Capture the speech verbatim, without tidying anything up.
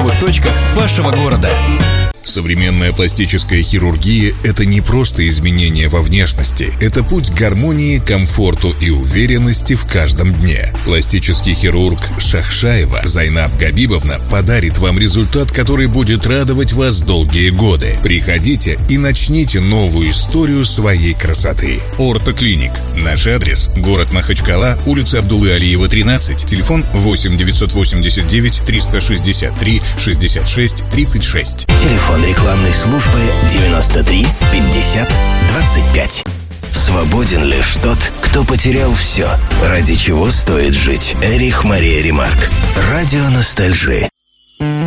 торговых точках вашего города. Современная пластическая хирургия – это не просто изменения во внешности. Это путь к гармонии, комфорту и уверенности в каждом дне. Пластический хирург Шахшаева Зайнаб Габибовна подарит вам результат, который будет радовать вас долгие годы. Приходите и начните новую историю своей красоты. Ортоклиник. Наш адрес – город Махачкала, улица Абдуллы Алиева, тринадцать, телефон восемь девятьсот восемьдесят девять триста шестьдесят три шестьдесят шесть тридцать шесть. Телефон рекламной службы девяносто три пятьдесят двадцать пять. Свободен лишь тот, кто потерял все, ради чего стоит жить. Эрих Мария Ремарк. Радио ностальжи.